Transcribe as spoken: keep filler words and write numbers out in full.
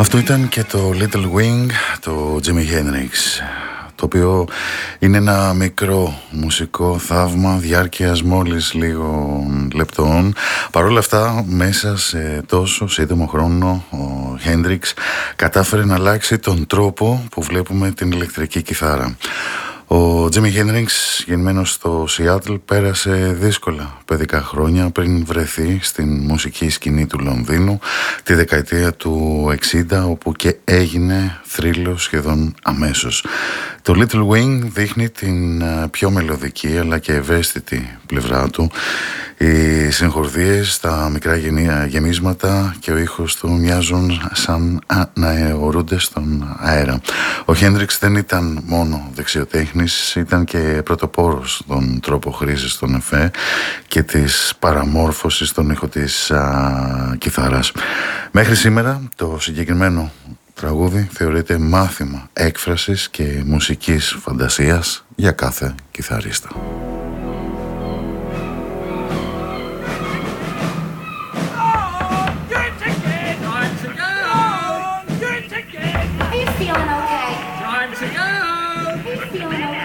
Αυτό ήταν και το Little Wing, το Jimi Hendrix, το οποίο είναι ένα μικρό μουσικό θαύμα διάρκειας μόλις λίγο λεπτών. Παρ' όλα αυτά, μέσα σε τόσο σύντομο χρόνο, ο Hendrix κατάφερε να αλλάξει τον τρόπο που βλέπουμε την ηλεκτρική κιθάρα. Ο Jimi Hendrix, γεννημένος στο Σιάτλ, πέρασε δύσκολα παιδικά χρόνια πριν βρεθεί στην μουσική σκηνή του Λονδίνου τη δεκαετία του εξήντα, όπου και έγινε θρύλος σχεδόν αμέσως. Το Little Wing δείχνει την πιο μελωδική αλλά και ευαίσθητη πλευρά του. Οι συγχορδίες, τα μικρά γεμίσματα και ο ήχος του μοιάζουν σαν να αιωρούνται στον αέρα. Ο Χέντριξ δεν ήταν μόνο δεξιοτέχνης, ήταν και πρωτοπόρος στον τρόπο χρήσης των εφέ και της παραμόρφωσης στον ήχο της α, κιθάρας. Μέχρι σήμερα το συγκεκριμένο τραγούδι θεωρείται μάθημα έκφρασης και μουσικής φαντασίας για κάθε κιθαρίστα. Feeling okay?